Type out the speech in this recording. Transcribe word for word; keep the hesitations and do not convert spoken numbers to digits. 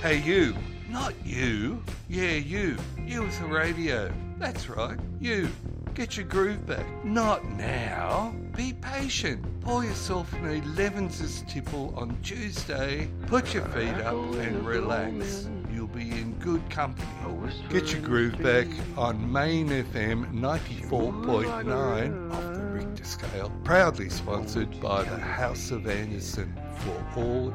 Hey you, not you. Yeah, you. You with the radio. That's right, you. Get your groove back. Not now. Be patient. Pour yourself an eleven's tipple on Tuesday. Put your feet up and relax. You'll be in good company. Get your groove back on Main F M ninety-four point nine off the Richter scale. Proudly sponsored by the House of Anderson for all